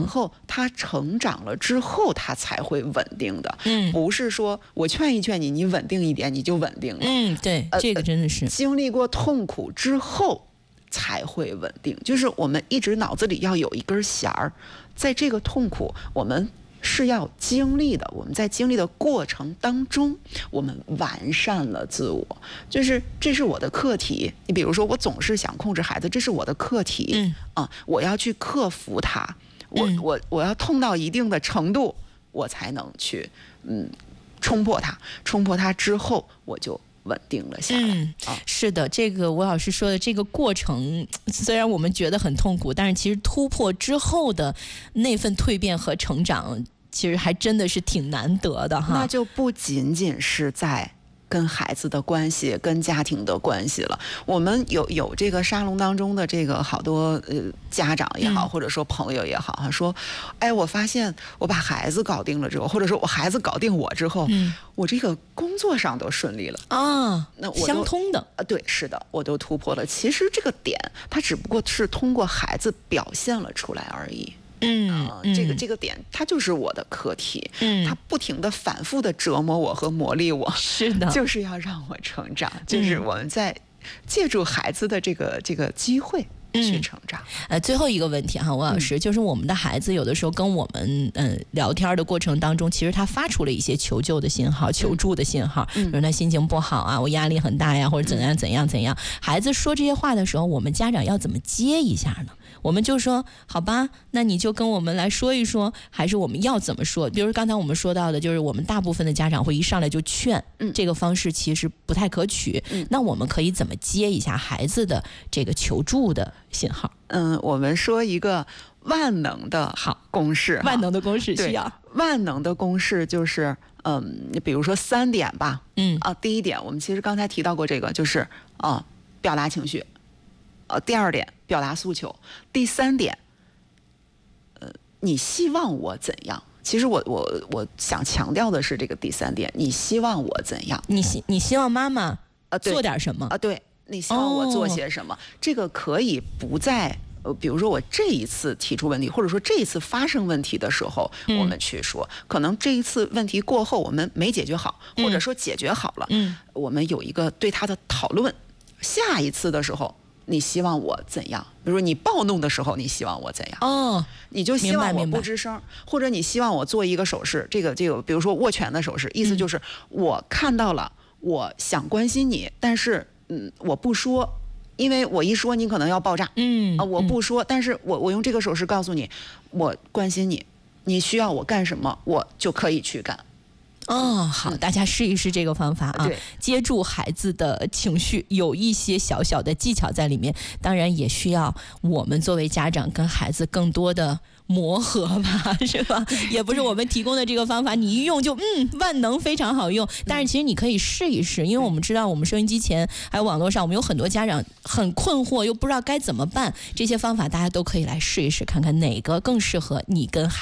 然后他成长了之后他才会稳定的。不是说我劝一劝你，你稳定一点你就稳定了。 对，这个真的是经历过痛苦之后才会稳定，就是我们一直脑子里要有一根弦儿，在这个痛苦我们是要经历的，我们在经历的过程当中我们完善了自我，就是这是我的课题。你比如说我总是想控制孩子，这是我的课题。我要去克服它，我要痛到一定的程度我才能去冲破它之后我就稳定了下来。 是的，这个吴老师说的这个过程，虽然我们觉得很痛苦，但是其实突破之后的那份蜕变和成长，其实还真的是挺难得的哈。 那就不仅仅是在跟孩子的关系、跟家庭的关系了。我们有这个沙龙当中的这个好多家长也好，或者说朋友也好，说，哎，我发现我把孩子搞定了之后，或者说我孩子搞定我之后，我这个工作上都顺利了啊。那我相通的对，是的，我都突破了。其实这个点，它只不过是通过孩子表现了出来而已。这个点它就是我的课题，它不停的反复的折磨我和磨砺我， 是的， 就是要让我成长，就是我们在借助孩子的这个机会去成长。 最后一个问题哈，吴老师，就是我们的孩子有的时候跟我们聊天的过程当中，其实他发出了一些求救的信号、求助的信号，比如他心情不好啊，我压力很大呀，或者怎样。孩子说这些话的时候，我们家长要怎么接一下呢？我们就说好吧，那你就跟我们来说一说，还是我们要怎么说？比如刚才我们说到的，就是我们大部分的家长会一上来就劝，这个方式其实不太可取。那我们可以怎么接一下孩子的这个求助的信号？ 我们说一个万能的公式， 万能的公式需要万能的公式就是比如说3点吧。第一点，我们其实刚才提到过这个，就是表达情绪。第2点，表达诉求。第3点，你希望我怎样？其实我想强调的是这个第3点，你希望我怎样？ 你希望妈妈做点什么？ 对，你希望我做些什么？这个可以不在比如说我这一次提出问题，或者说这一次发生问题的时候，我们去说，可能这一次问题过后我们没解决好，或者说解决好了，我们有一个对他的讨论。下一次的时候，你希望我怎样？比如说你暴怒的时候，你希望我怎样？你就希望我不吱声，或者你希望我做一个手势，这个，比如说握拳的手势，意思就是我看到了，我想关心你，但是我不说，因为我一说你可能要爆炸。我不说，但是我用这个手势告诉你，我关心你，你需要我干什么，我就可以去干。 好，大家试一试这个方法啊，接住孩子的情绪，有一些小小的技巧在里面，当然也需要我们作为家长跟孩子更多的磨合吧，是吧？也不是我们提供的这个方法你一用就万能，非常好用。但是其实你可以试一试，因为我们知道我们收音机前还有网络上，我们有很多家长很困惑又不知道该怎么办，这些方法大家都可以来试一试，看看哪个更适合你跟孩子